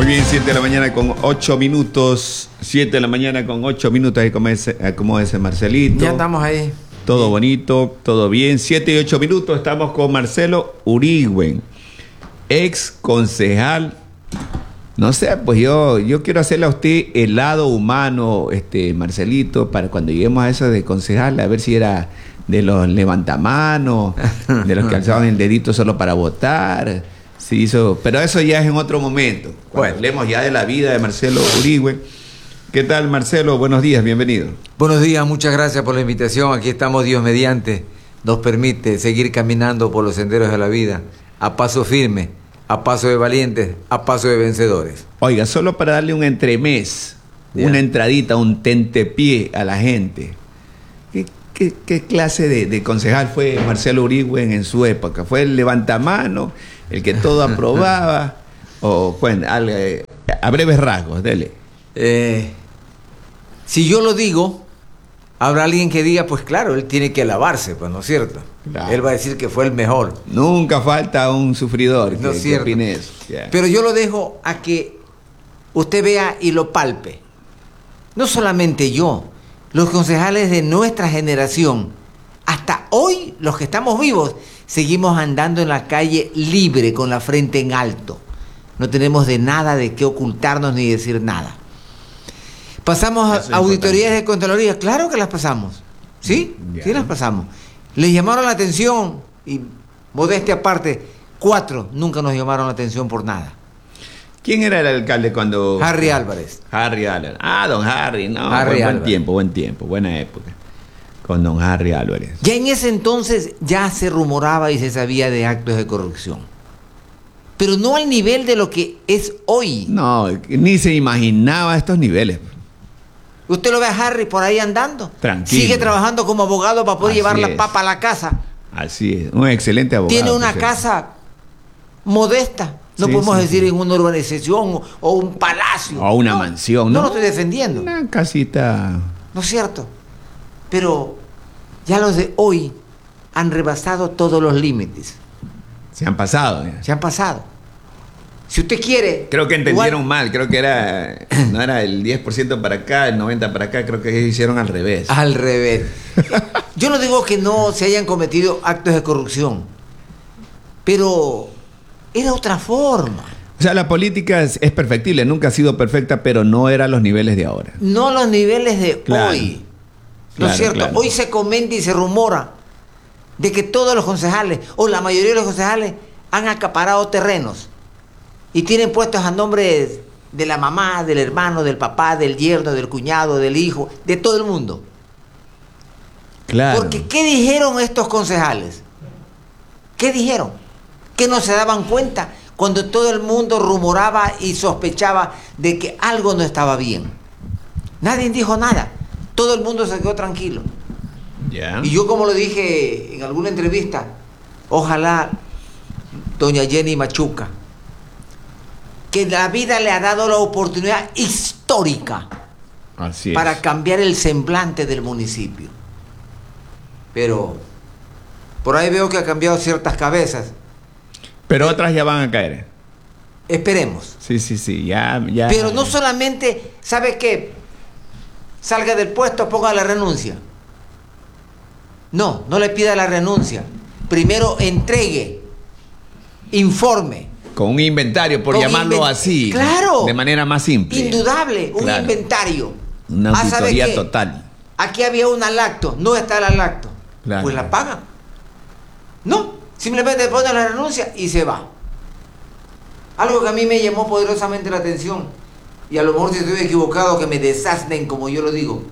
bien, 7 de la mañana con 8 minutos. 7 de la mañana con 8 minutos. Ahí como ese Marcelito. Ya estamos ahí. Todo bonito, todo bien. 7 y 8 minutos. Estamos con Marcelo Urigüen, ex concejal. No sé, pues yo quiero hacerle a usted el lado humano, Marcelito, para cuando lleguemos a eso de concejal, a ver si era de los levantamanos, de los que alzaban el dedito solo para votar. Sí, pero eso ya es en otro momento. Cuando hablemos ya de la vida de Marcelo Urigüen. ¿Qué tal, Marcelo? Buenos días, bienvenido. Buenos días, muchas gracias por la invitación. Aquí estamos, Dios mediante. Nos permite seguir caminando por los senderos de la vida, a paso firme, a paso de valientes, a paso de vencedores. Oiga, solo para darle un entremés, una entradita, un tentepié a la gente. ¿Qué clase de concejal fue Marcelo Urigüen en su época? ¿Fue el levantamano, el que todo aprobaba? O bueno, a breves rasgos, dele. Si yo lo digo, habrá alguien que diga, pues claro, él tiene que alabarse, pues, ¿no es cierto? Claro. Él va a decir que fue el mejor. Nunca falta un sufridor no es cierto. Que opine eso. Yeah. Pero yo lo dejo a que usted vea y lo palpe. No solamente yo, los concejales de nuestra generación, hasta hoy, los que estamos vivos, seguimos andando en la calle libre, con la frente en alto. No tenemos de nada de qué ocultarnos ni decir nada. ¿Pasamos auditorías de Contraloría? Claro que las pasamos. ¿Sí? Yeah. Sí las pasamos. Les llamaron la atención, y modestia aparte, 4 nunca nos llamaron la atención por nada. ¿Quién era el alcalde cuando...? Harry Álvarez. Harry Álvarez. Ah, don Harry, no. Harry buen tiempo, buena época. Con don Harry Álvarez. Ya en ese entonces ya se rumoraba y se sabía de actos de corrupción. Pero no al nivel de lo que es hoy. No, ni se imaginaba estos niveles. Usted lo ve a Harry por ahí andando. Tranquilo. Sigue trabajando como abogado para poder llevar la papa a la casa. Así es, un excelente abogado. Tiene una casa modesta. No podemos decir en una urbanización o un palacio. O una mansión, ¿no? No lo estoy defendiendo. Una casita. ¿No es cierto? Pero ya los de hoy han rebasado todos los límites. Se han pasado. Se han pasado. Si usted quiere... Creo que entendieron mal. Creo que no era el 10% para acá, el 90% para acá. Creo que ellos hicieron al revés. Al revés. Yo no digo que no se hayan cometido actos de corrupción, pero era otra forma. O sea, la política es perfectible. Nunca ha sido perfecta, pero no era a los niveles de ahora. No los niveles de hoy. ¿No es cierto? Claro. Hoy se comenta y se rumora de que todos los concejales, o la mayoría de los concejales, han acaparado terrenos y tienen puestos a nombre de la mamá, del hermano, del papá, del yerno, del cuñado, del hijo, de todo el mundo. Claro. Porque ¿qué dijeron estos concejales? ¿Qué dijeron? Que no se daban cuenta cuando todo el mundo rumoraba y sospechaba de que algo no estaba bien. Nadie dijo nada. Todo el mundo se quedó tranquilo. Yeah. Y yo, como lo dije en alguna entrevista, ojalá doña Jenny Machuca, que la vida le ha dado la oportunidad histórica para cambiar el semblante del municipio. Pero por ahí veo que ha cambiado ciertas cabezas. Pero otras ya van a caer. Esperemos. Sí, ya. Pero no solamente, ¿sabe qué? Salga del puesto, ponga la renuncia. No le pida la renuncia. Primero entregue, informe. Con un inventario, por llamarlo así. Claro. De manera más simple. Indudable, un inventario. Una auditoría total. Aquí había una lacto, no está la lacto. Claro. Pues la pagan. No, simplemente pone la renuncia y se va. Algo que a mí me llamó poderosamente la atención, y a lo mejor si estoy equivocado que me desasnen como yo lo digo.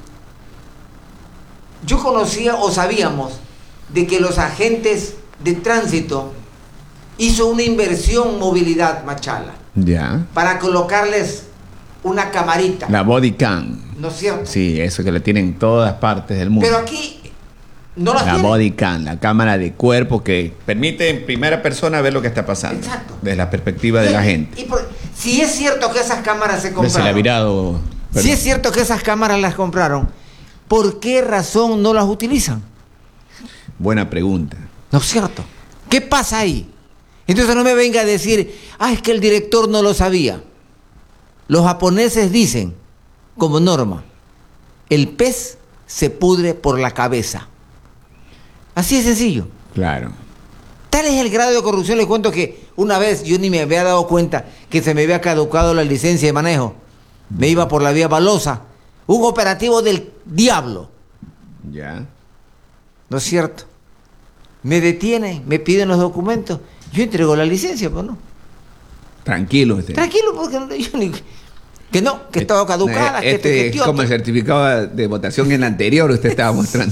Yo conocía o sabíamos de que los agentes de tránsito hizo una inversión movilidad Machala. Ya. Para colocarles una camarita. La body cam. ¿No es cierto? Sí, eso que lo tienen en todas partes del mundo. Pero aquí no las tienen. La body cam, la cámara de cuerpo que permite en primera persona ver lo que está pasando. Exacto. Desde la perspectiva de la gente. Si es cierto que esas cámaras se compraron. Se le ha virado. Si es cierto que esas cámaras las compraron, ¿por qué razón no las utilizan? Buena pregunta. ¿No es cierto? ¿Qué pasa ahí? Entonces no me venga a decir, es que el director no lo sabía. Los japoneses dicen, como norma, el pez se pudre por la cabeza. Así de sencillo. Claro. Tal es el grado de corrupción, les cuento que una vez yo ni me había dado cuenta que se me había caducado la licencia de manejo. Me iba por la vía Balosa, un operativo del diablo. Ya. ¿No es cierto? Me detienen, me piden los documentos, yo entrego la licencia, pues no. Tranquilo usted. Tranquilo, porque yo ni... Que no, que estaba caducada, que es como el certificado de votación en la anterior usted estaba mostrando.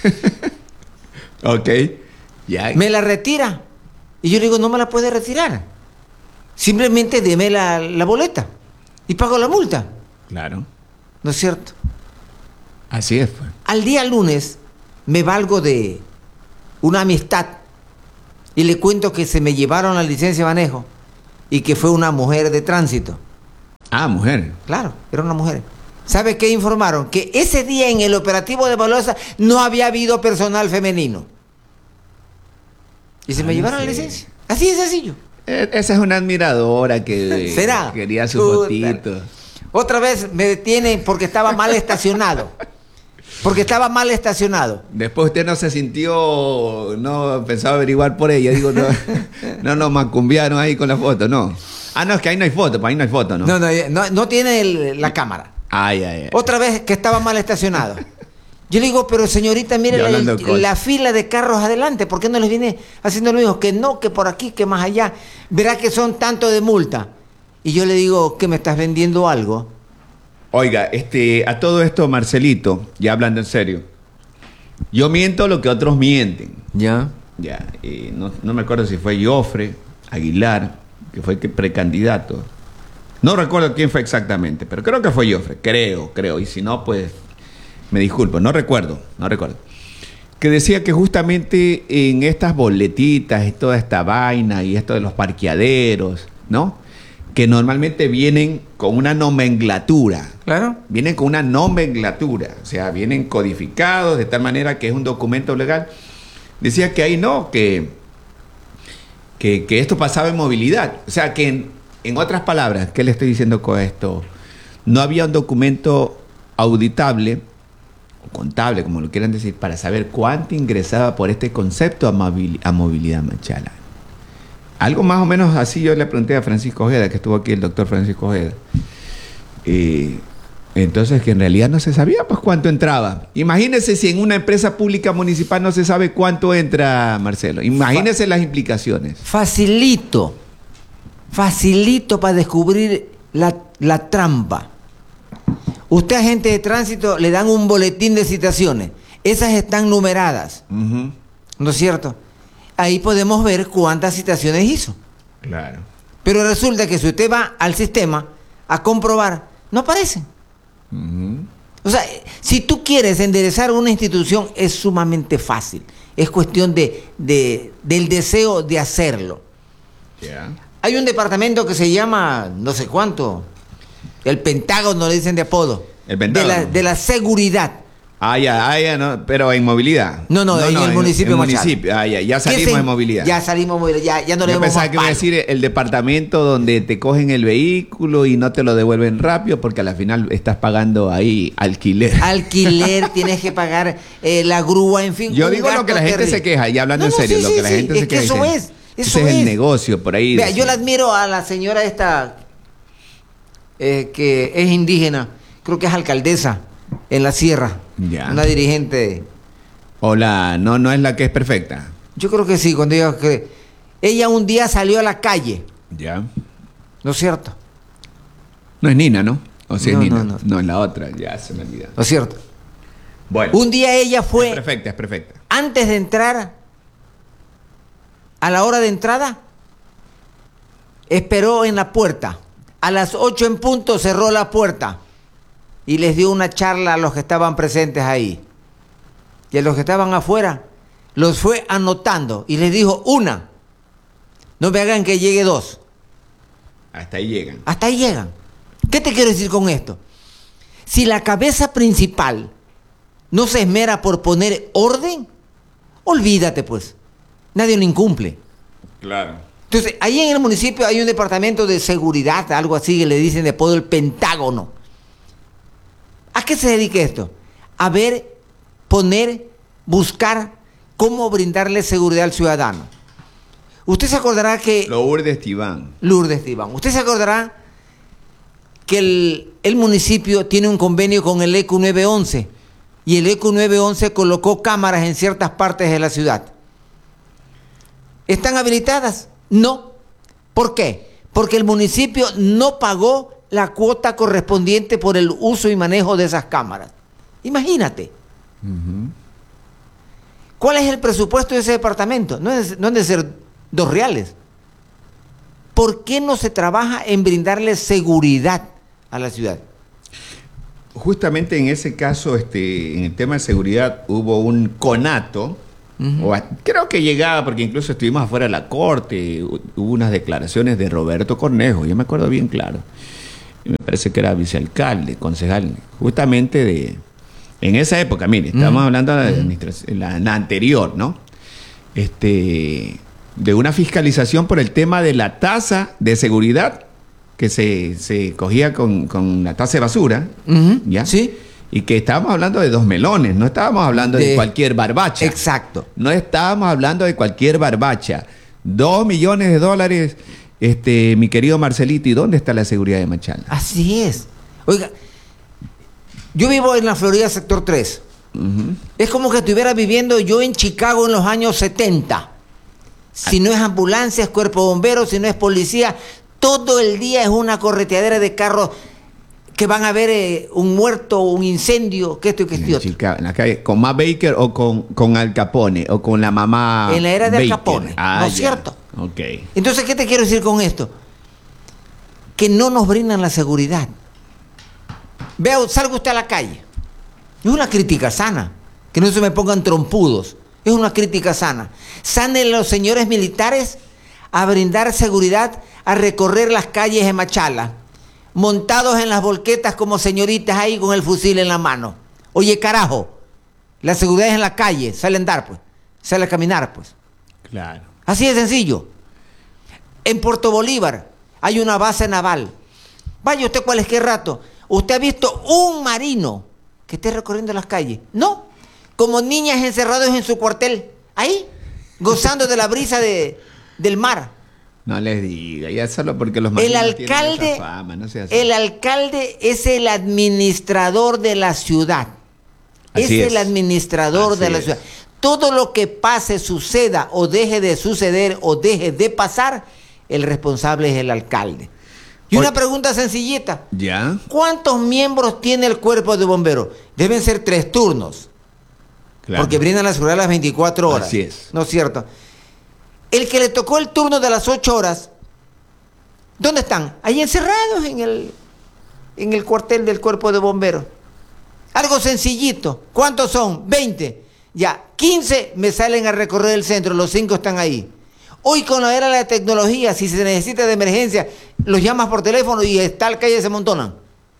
Ok. Ya. Me la retira. Y yo le digo, no me la puede retirar. Simplemente deme la boleta y pago la multa. Claro. ¿No es cierto? Así es, pues. Al día lunes me valgo de una amistad y le cuento que se me llevaron la licencia de manejo y que fue una mujer de tránsito. Ah, mujer. Claro, era una mujer. ¿Sabe qué informaron? Que ese día en el operativo de Balosa no había habido personal femenino. Y se me llevaron la licencia. Así de sencillo. Esa es una admiradora que ¿Será? quería su Puta. fotito. Otra vez me detienen porque estaba mal estacionado. Porque estaba mal estacionado. Después usted no se sintió, no pensaba averiguar por ella. Digo, no nos macumbiaron ahí con la foto, no. Ah, no, es que ahí no hay foto, pues ahí no hay foto, ¿no? No tiene la cámara. Ay. Otra vez que estaba mal estacionado. Yo le digo, pero señorita, mire la fila de carros adelante, ¿por qué no les viene haciendo lo mismo? Que no, que por aquí, que más allá. Verá que son tanto de multa. Y yo le digo, ¿qué me estás vendiendo algo? Oiga, a todo esto, Marcelito, ya hablando en serio, yo miento lo que otros mienten. Ya. Ya, no me acuerdo si fue Jofre Aguilar, que fue el precandidato. No recuerdo quién fue exactamente, pero creo que fue Jofre, creo. Y si no, pues me disculpo, no recuerdo. Que decía que justamente en estas boletitas y toda esta vaina y esto de los parqueaderos, ¿no? Que normalmente vienen con una nomenclatura. Claro. Vienen con una nomenclatura, o sea, vienen codificados de tal manera que es un documento legal. Decía que ahí no, que esto pasaba en movilidad. O sea, que en otras palabras, ¿qué le estoy diciendo con esto? No había un documento auditable o contable, como lo quieran decir, para saber cuánto ingresaba por este concepto a movilidad Machala. Algo más o menos así yo le pregunté a Francisco Ojeda, que estuvo aquí el doctor Francisco Ojeda. Entonces, que en realidad no se sabía pues cuánto entraba. Imagínese si en una empresa pública municipal no se sabe cuánto entra, Marcelo. Imagínese las implicaciones. Facilito para descubrir la trampa. Usted, agente de tránsito, le dan un boletín de citaciones. Esas están numeradas. Uh-huh. ¿No es cierto? Ahí podemos ver cuántas citaciones hizo. Claro. Pero resulta que si usted va al sistema a comprobar, no aparecen. Uh-huh. O sea, si tú quieres enderezar una institución, es sumamente fácil. Es cuestión del deseo de hacerlo. Yeah. Hay un departamento que se llama, no sé cuánto, el Pentágono, le dicen de apodo. El Pentágono. De la seguridad. Ya, no, pero en movilidad. No, en el municipio de Machala. Ya salimos de movilidad. Ya salimos de movilidad, ya no le Yo vemos pensaba más que iba a palo. decir el departamento donde te cogen el vehículo y no te lo devuelven rápido porque al final estás pagando ahí alquiler. Alquiler, tienes que pagar la grúa, en fin. Yo digo lo que la gente se queja, ya hablando en serio, lo que la gente se queja. Eso es. Ese es el negocio por ahí. Vea, yo la admiro a la señora esta que es indígena, creo que es alcaldesa en la sierra. Ya. Una dirigente. Hola, no es la que es perfecta. Yo creo que sí, cuando ella un día salió a la calle. Ya. ¿No es cierto? No es Nina, ¿no? O si es Nina. No. No, es la otra, ya se me olvidó. ¿No es cierto? Bueno. Un día ella fue, Es perfecta. antes de entrar, a la hora de entrada, esperó en la puerta. A las 8 en punto cerró la puerta y les dio una charla a los que estaban presentes ahí. Y a los que estaban afuera los fue anotando y les dijo: una, no me hagan que llegue dos. Hasta ahí llegan. Hasta ahí llegan. ¿Qué te quiero decir con esto? Si la cabeza principal no se esmera por poner orden, olvídate pues. Nadie lo incumple. Claro. Entonces, ahí en el municipio hay un departamento de seguridad, algo así que le dicen de apodo el Pentágono. ¿A qué se dedica esto? A ver, poner, buscar cómo brindarle seguridad al ciudadano. Usted se acordará que... Lourdes Tibán. Lourdes Tibán. Usted se acordará que el municipio tiene un convenio con el ECU 911 y el ECU 911 colocó cámaras en ciertas partes de la ciudad. ¿Están habilitadas? No. ¿Por qué? Porque el municipio no pagó la cuota correspondiente por el uso y manejo de esas cámaras. Imagínate. ¿Cuál es el presupuesto de ese departamento? No han de ser $2. ¿Por qué no se trabaja en brindarle seguridad a la ciudad? Justamente en ese caso, en el tema de seguridad, hubo un conato. Creo que llegaba, porque incluso estuvimos afuera de la corte, hubo unas declaraciones de Roberto Cornejo, yo me acuerdo bien claro. Me parece que era vicealcalde, concejal, justamente en esa época, mire, estamos hablando de la anterior, ¿no? De una fiscalización por el tema de la tasa de seguridad que se cogía con la tasa de basura, ¿ya? Sí. Y que estábamos hablando de 2 melones, no estábamos hablando de cualquier barbacha. Exacto. No estábamos hablando de cualquier barbacha. $2 millones, mi querido Marcelito, ¿y dónde está la seguridad de Machala? Así es. Oiga, yo vivo en la Florida, sector 3. Es como que estuviera viviendo yo en Chicago en los años 70. Si no es ambulancia, es cuerpo de bomberos, si no es policía, todo el día es una correteadera de carros que van a ver un muerto, un incendio, que esto y que esto. Chicago, en la calle, ¿con Ma Baker o con Al Capone o con la mamá En la era de Al Baker? Capone, ¿no es cierto? Ok. Entonces, ¿qué te quiero decir con esto? Que no nos brindan la seguridad. Vea, salga usted a la calle. Es una crítica sana. Que no se me pongan trompudos. Es una crítica sana. Sanen los señores militares a brindar seguridad, a recorrer las calles de Machala, montados en las volquetas como señoritas ahí con el fusil en la mano. Oye, carajo, la seguridad es en la calle, sale a andar, pues. Sale a caminar, pues. Claro. Así de sencillo. En Puerto Bolívar hay una base naval. Vaya usted cualquier rato. ¿Usted ha visto un marino que esté recorriendo las calles? No. Como niñas encerrados en su cuartel. Ahí, gozando de la brisa del mar. No les diga, ya solo porque los marinos tienen esa fama, no sea así. El alcalde es el administrador de la ciudad. Así es el administrador de la ciudad. Todo lo que pase, suceda o deje de suceder o deje de pasar, el responsable es el alcalde. Y una pregunta sencillita. ¿Ya? ¿Cuántos miembros tiene el cuerpo de bomberos? Deben ser 3 turnos. Claro. Porque brindan la seguridad a las 24 horas. Así es. ¿No es cierto? El que le tocó el turno de las 8 horas, ¿dónde están? Ahí encerrados en el cuartel del cuerpo de bomberos. Algo sencillito. ¿Cuántos son? 20. Ya, 15 me salen a recorrer el centro, los 5 están ahí. Hoy con la era de la tecnología, si se necesita de emergencia, los llamas por teléfono y tal calle se amontonan.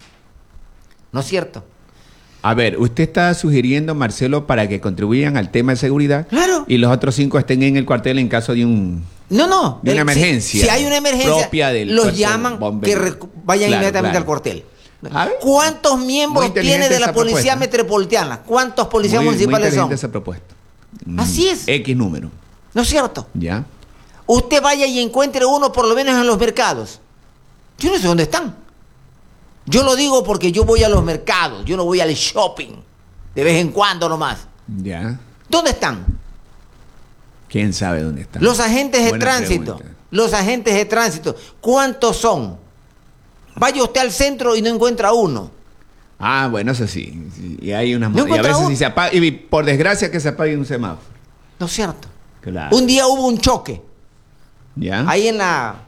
¿No es cierto? A ver, usted está sugiriendo, Marcelo, para que contribuyan al tema de seguridad. Claro. Y los otros 5 estén en el cuartel en caso de una emergencia. Si hay una emergencia, propia del los llaman que vayan inmediatamente al cuartel. ¿Cuántos miembros tiene de la policía metropolitana? ¿Cuántos policías municipales son? Esa propuesta. Así es. X número. ¿No es cierto? Ya. Usted vaya y encuentre uno por lo menos en los mercados. Yo no sé dónde están. Yo lo digo porque yo voy a los mercados, yo no voy al shopping, de vez en cuando nomás. Ya. ¿Dónde están? ¿Quién sabe dónde están? Los agentes de tránsito. Los agentes de tránsito. ¿Cuántos son? Vaya usted al centro y no encuentra uno. Ah, bueno, eso sí. Y hay unas... No y a veces uno. si se apaga, y por desgracia que se apague un semáforo. ¿No es cierto? Claro. Un día hubo un choque. ¿Ya? Ahí en la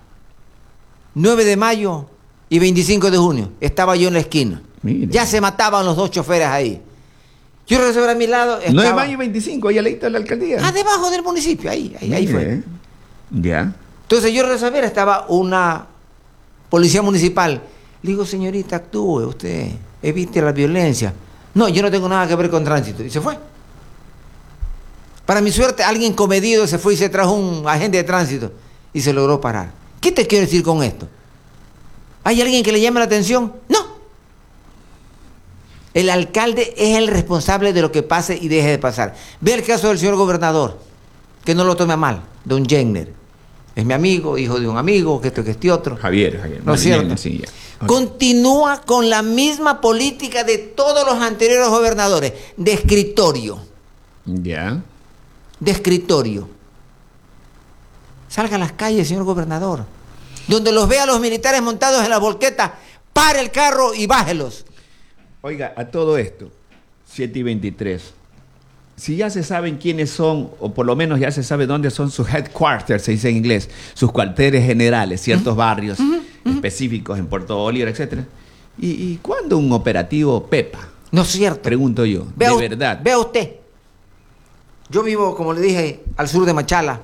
9 de mayo y 25 de junio. Estaba yo en la esquina. Mire. Ya se mataban los 2 choferes ahí. Yo resolví a mi lado. 9 de mayo y 25, ahí al ladito de la alcaldía. Ah, debajo del municipio, ahí fue. Ya. Entonces yo resolví, estaba una policía municipal. Le digo, señorita, actúe usted, evite la violencia. No, yo no tengo nada que ver con tránsito. Y se fue. Para mi suerte, alguien comedido se fue y se trajo un agente de tránsito. y se logró parar. ¿Qué te quiero decir con esto? ¿Hay alguien que le llame la atención? No. El alcalde es el responsable de lo que pase y deje de pasar. Ve el caso del señor gobernador, que no lo tome a mal, don Jenner. Es mi amigo, hijo de un amigo, que esto, que este otro. Javier. ¿No es cierto? Jenner, sí, ya. Okay. Continúa con la misma política de todos los anteriores gobernadores, de escritorio. Ya. De escritorio. Salga a las calles, señor gobernador. Donde los vea a los militares montados en las volquetas, pare el carro y bájelos. Oiga, a todo esto, 7:23. Si ya se saben quiénes son, o por lo menos ya se sabe dónde son sus headquarters, se dice en inglés, sus cuarteles generales, ciertos barrios específicos en Puerto Bolívar, etcétera. ¿Y cuándo un operativo Pepa? No es cierto. Pregunto yo, de verdad. Vea usted. Yo vivo, como le dije, al sur de Machala.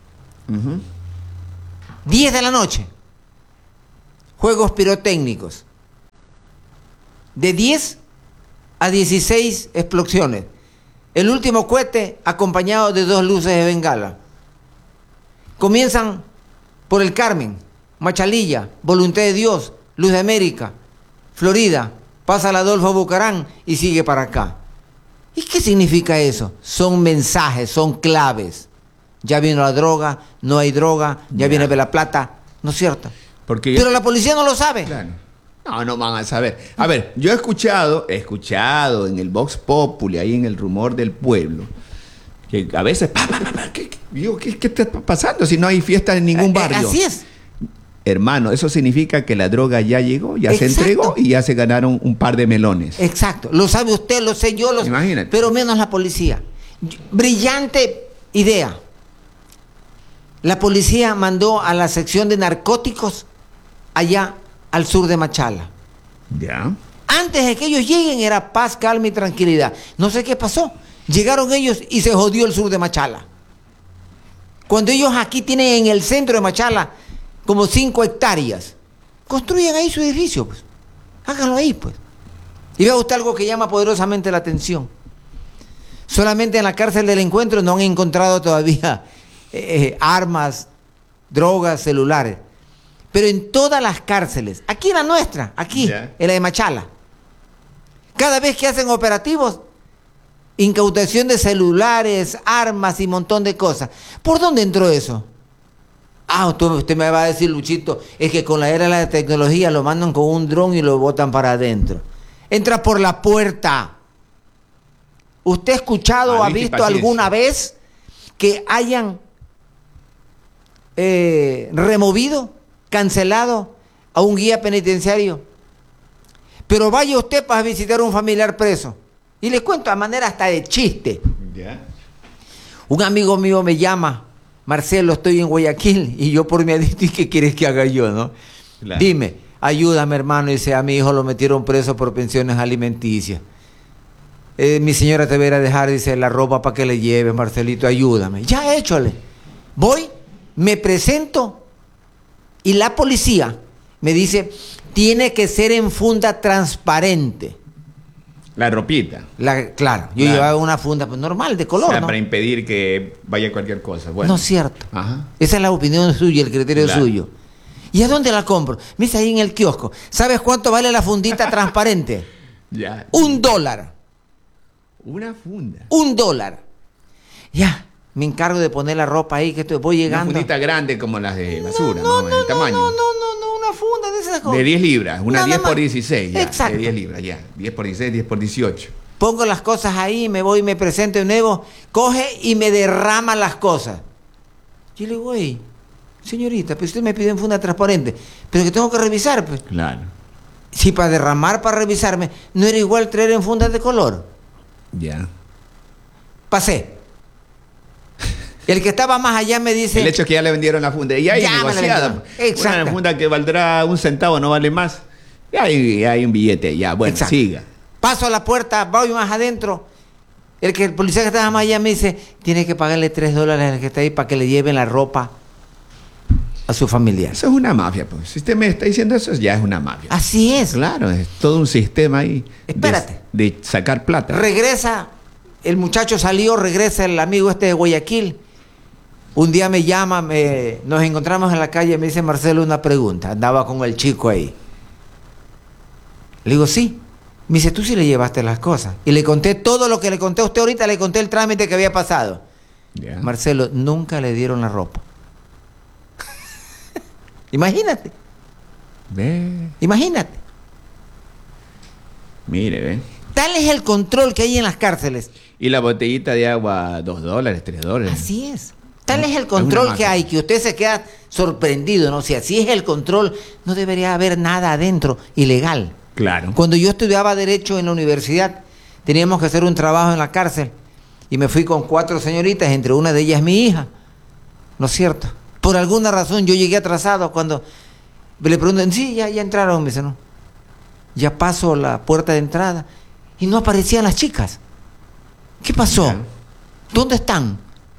10 de la noche. Juegos pirotécnicos. De 10 a 16 explosiones. El último cohete acompañado de 2 luces de bengala. Comienzan por el Carmen, Machalilla, Voluntad de Dios, Luz de América, Florida, pasa al Adolfo Bucarán y sigue para acá. ¿Y qué significa eso? Son mensajes, son claves. Ya vino la droga, no hay droga, ya viene de la plata, ¿no es cierto? Pero la policía no lo sabe. Claro. No van a saber. A ver, yo he escuchado en el Vox Populi, ahí en el Rumor del Pueblo, que a veces, ¿qué está pasando si no hay fiesta en ningún barrio? Así es. Hermano, eso significa que la droga ya llegó, ya se entregó y ya se ganaron un par de melones. Exacto. Lo sabe usted, lo sé yo, Imagínate. Pero menos la policía. Brillante idea. La policía mandó a la sección de narcóticos allá al sur de Machala. Ya. Antes de que ellos lleguen era paz, calma y tranquilidad. No sé qué pasó. Llegaron ellos y se jodió el sur de Machala. Cuando ellos aquí tienen en el centro de Machala como 5 hectáreas, construyan ahí su edificio, pues. Háganlo ahí, pues. Y vea usted algo que llama poderosamente la atención. Solamente en la cárcel del Encuentro no han encontrado todavía armas, drogas, celulares. Pero en todas las cárceles, aquí en la nuestra, aquí, en la de Machala, cada vez que hacen operativos, incautación de celulares, armas y montón de cosas. ¿Por dónde entró eso? Usted me va a decir, Luchito, es que con la era de la tecnología lo mandan con un dron y lo botan para adentro. Entra por la puerta. ¿Usted ha escuchado o ha visto alguna vez que hayan removido, cancelado a un guía penitenciario? Pero vaya usted para visitar a un familiar preso. Y les cuento a manera hasta de chiste. Un amigo mío me llama, Marcelo, estoy en Guayaquil, y yo por mi adicto, ¿y qué quieres que haga yo, no? Claro. Dime, ayúdame, hermano, dice, a mi hijo lo metieron preso por pensiones alimenticias. Mi señora te va a ir a dejar, dice, la ropa para que le lleve, Marcelito, ayúdame. Ya, échale. Voy, me presento, y la policía me dice, tiene que ser en funda transparente. La ropita. Claro, yo llevaba una funda pues, normal, de color, ¿no? Para impedir que vaya cualquier cosa. Bueno. No es cierto. Ajá. Esa es la opinión suya, el criterio suyo. ¿Y a dónde la compro? Me dice ahí en el kiosco. ¿Sabes cuánto vale la fundita transparente? Ya. $1. Una funda. $1. Ya, me encargo de poner la ropa ahí, que voy llegando. Una fundita grande como las de basura, ¿no? El tamaño. No, una funda de esas cosas. De 10 libras, una 10 por 16, ya. Exacto. De 10 libras, ya. 10 por 16, 10 por 18. Pongo las cosas ahí, me voy, me presento de nuevo, coge y me derrama las cosas. Yo le digo, oye, señorita, pero usted me pide en funda transparente, pero que tengo que revisar, pues. Claro. Si para derramar, para revisarme, no era igual traer en fundas de color. Ya. Pasé. El que estaba más allá me dice... El hecho es que ya le vendieron la funda. Y hay negociada. Exacto. Una funda que valdrá un centavo, no vale más. Y hay un billete, ya. Bueno, exacto. Siga. Paso a la puerta, voy más adentro. El policía que estaba más allá me dice, tiene que pagarle $3 al que está ahí para que le lleven la ropa a su familiar. Eso es una mafia, pues. Si usted me está diciendo eso, ya es una mafia. Así es. Claro, es todo un sistema ahí. Espérate. De sacar plata. Regresa, el muchacho salió, regresa el amigo este de Guayaquil. Un día me llama, nos encontramos en la calle, me dice Marcelo una pregunta. Andaba con el chico ahí. Le digo, sí. Me dice, tú sí le llevaste las cosas. Y le conté todo lo que le conté a usted ahorita, le conté el trámite que había pasado. Ya. Marcelo, nunca le dieron la ropa. Imagínate, Ve, imagínate. mire, ve. Tal es el control que hay en las cárceles. Y la botellita de agua, $2, $3. Así es. Tal es el una control que mafia. hay, que usted se queda sorprendido, ¿no? Si así es el control, no debería haber nada adentro ilegal. Claro. Cuando yo estudiaba Derecho en la universidad, teníamos que hacer un trabajo en la cárcel y me fui con 4 señoritas, entre una de ellas mi hija, ¿no es cierto? Por alguna razón yo llegué atrasado. Cuando le preguntan, sí, ya entraron, me dice, no. Ya paso la puerta de entrada y no aparecían las chicas. ¿Qué pasó? Ya. ¿Dónde están?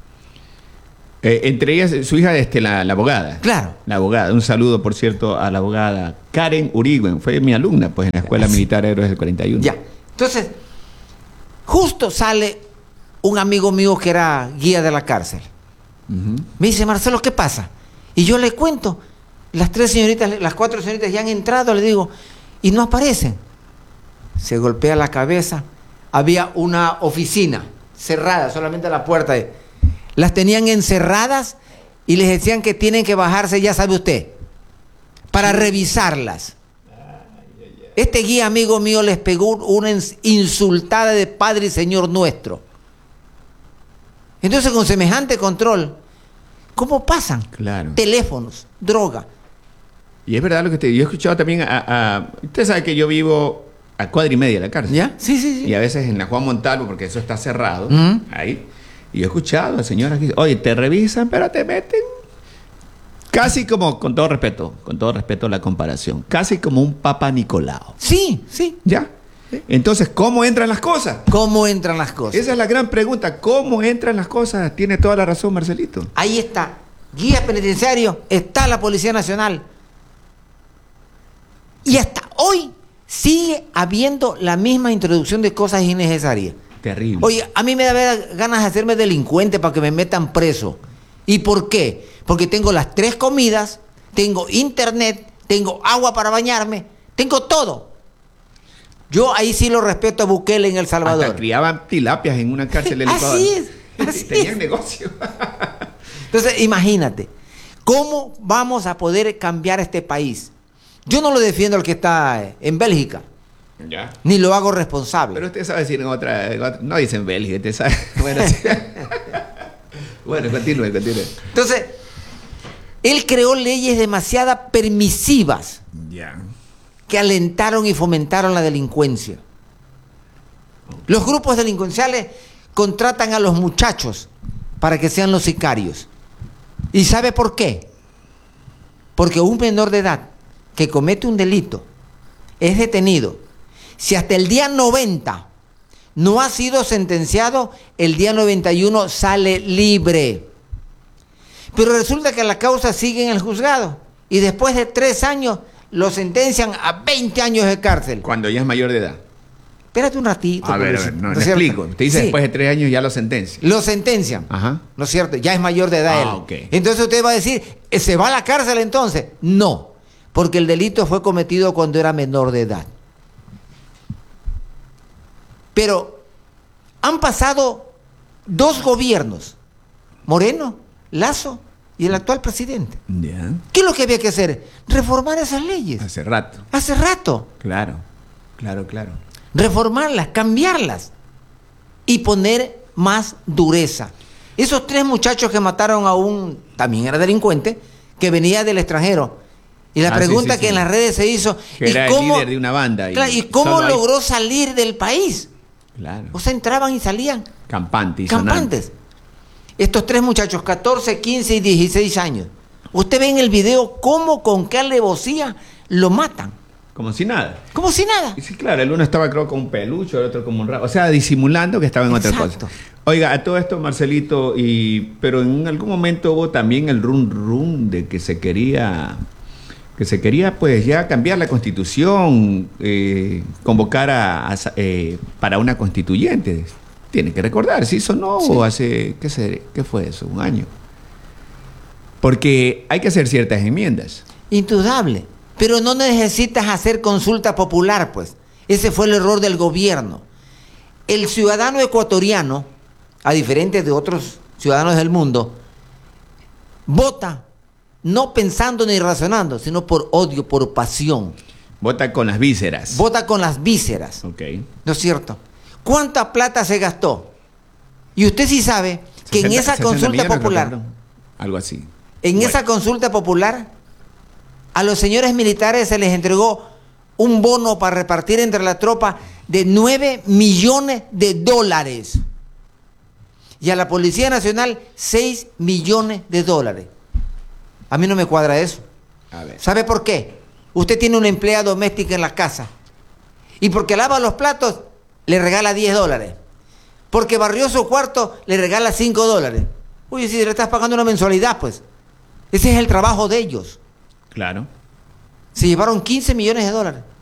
Entre ellas, su hija, la abogada. Claro. La abogada. Un saludo, por cierto, a la abogada Karen Urigüen. Fue mi alumna, pues, en la Escuela Militar Héroes del 41. Ya. Entonces, justo sale un amigo mío que era guía de la cárcel. Ujú. Me dice, Marcelo, ¿qué pasa? Y yo le cuento, las 4 señoritas ya han entrado, le digo, y no aparecen. Se golpea la cabeza. Había una oficina cerrada, solamente la puerta. Las tenían encerradas y les decían que tienen que bajarse, ya sabe usted, para revisarlas. Este guía amigo mío les pegó una insultada de Padre y Señor nuestro. Entonces, con semejante control, ¿cómo pasan? Claro. Teléfonos, droga. Y es verdad lo que yo he escuchado también usted sabe que yo vivo a 1.5 cuadras de la cárcel. ¿Ya? Sí, sí, sí. Y a veces en la Juan Montalvo, porque eso está cerrado, Ujú. ahí. Y yo he escuchado a señoras que dicen, oye, te revisan, pero te meten. Casi como, con todo respeto la comparación, casi como un Papa Nicolau. Sí, sí. ¿Ya? Entonces, ¿cómo entran las cosas? ¿Cómo entran las cosas? Esa es la gran pregunta. ¿Cómo entran las cosas? Tiene toda la razón, Marcelito. Ahí está. Guía penitenciario, está la Policía Nacional. Y hasta hoy sigue habiendo la misma introducción de cosas innecesarias. Terrible. Oye, a mí me da ganas de hacerme delincuente para que me metan preso. ¿Y por qué? Porque tengo las 3 comidas, tengo internet, tengo agua para bañarme, tengo todo. Yo ahí sí lo respeto a Bukele en El Salvador. Hasta criaban tilapias en una cárcel del Ecuador. Así es, así Tenían es. negocio. Entonces, imagínate, ¿cómo vamos a poder cambiar este país? Yo no lo defiendo al que está en Bélgica, Ya. ni lo hago responsable. Pero usted sabe decir en otra no dicen Bélgica, usted sabe. Bueno, sí. Bueno, continúe. Entonces, él creó leyes demasiado permisivas Ya. que alentaron y fomentaron la delincuencia. Los grupos delincuenciales contratan a los muchachos para que sean los sicarios. ¿Y sabe por qué? Porque un menor de edad que comete un delito es detenido. Si hasta el día 90 no ha sido sentenciado, el día 91 sale libre. Pero resulta que la causa sigue en el juzgado y después de 3 años lo sentencian a 20 años de cárcel. Cuando ya es mayor de edad. Espérate un ratito. A ver, pobrecito, no, ¿no le es cierto? explico. Usted dice Sí, después de 3 años ya lo sentencia. lo sentencian. Ajá. ¿No es cierto? Ya es mayor de edad él. Ok. Entonces usted va a decir, ¿se va a la cárcel entonces? No, porque el delito fue cometido cuando era menor de edad. Pero han pasado 2 gobiernos, Moreno, Lazo y el actual presidente. Ya. ¿Qué es lo que había que hacer? Reformar esas leyes. Hace rato. Hace rato. Claro. Reformarlas, cambiarlas y poner más dureza. Esos 3 muchachos que mataron a también era delincuente, que venía del extranjero. Y la pregunta que en las redes se hizo, que era el líder de una banda. Claro, ¿y cómo solo logró salir del país? Claro. O sea, entraban y salían. Campante y sonante. Campantes. Estos 3 muchachos, 14, 15 y 16 años. Usted ve en el video cómo, con qué alevosía lo matan. Como si nada. Como si nada. Y sí, claro, el uno estaba creo con un peluche, el otro como un rabo. O sea, disimulando que estaba en otra Exacto. cosa. Oiga, a todo esto, Marcelito, pero en algún momento hubo también el rum de que se quería pues ya cambiar la constitución, convocar para una constituyente. Tiene que recordar, ¿sí? ¿Eso no? Sí. ¿O hace, qué fue eso? ¿Un año? Porque hay que hacer ciertas enmiendas. Indudable. Pero no necesitas hacer consulta popular, pues. Ese fue el error del gobierno. El ciudadano ecuatoriano, a diferencia de otros ciudadanos del mundo, vota no pensando ni razonando, sino por odio, por pasión. Vota con las vísceras. Vota con las vísceras. Ok. ¿No es cierto? ¿Cuánta plata se gastó? Y usted sí sabe que en esa 60 consulta millones, popular, creo, algo así. en Bueno. esa consulta popular, a los señores militares se les entregó un bono para repartir entre la tropa de 9 millones de dólares. Y a la Policía Nacional 6 millones de dólares. A mí no me cuadra eso. A ver. ¿Sabe por qué? Usted tiene una empleada doméstica en la casa. Y porque lava los platos, le regala 10 dólares. Porque barrió su cuarto, le regala 5 dólares. Oye, si le estás pagando una mensualidad, pues. Ese es el trabajo de ellos. Claro. Se llevaron 15 millones de dólares.